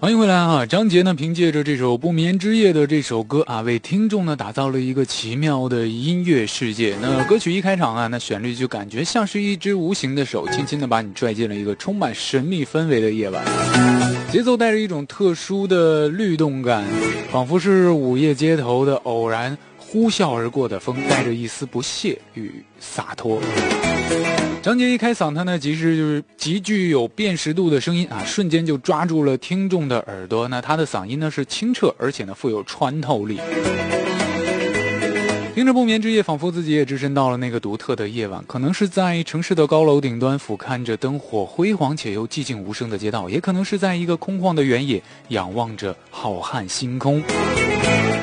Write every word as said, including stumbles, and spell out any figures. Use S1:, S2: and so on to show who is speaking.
S1: 欢迎回来啊！张杰呢，凭借着这首《不眠之夜》的这首歌啊，为听众呢打造了一个奇妙的音乐世界。那歌曲一开场啊，那旋律就感觉像是一只无形的手，轻轻的把你拽进了一个充满神秘氛围的夜晚。节奏带着一种特殊的律动感，仿佛是午夜街头的偶然呼啸而过的风，带着一丝不屑与洒脱。张杰一开嗓，他呢其实就是极具有辨识度的声音啊，瞬间就抓住了听众的耳朵。那他的嗓音呢是清澈，而且呢富有穿透力。听着不眠之夜，仿佛自己也置身到了那个独特的夜晚，可能是在城市的高楼顶端俯瞰着灯火辉煌且又寂静无声的街道，也可能是在一个空旷的原野仰望着浩瀚星空。